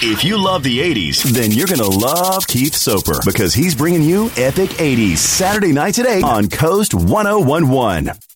If you love the 80s, then you're going to love Keith Soper because he's bringing you Epic 80s Saturday nights at 8 on Coast 1011.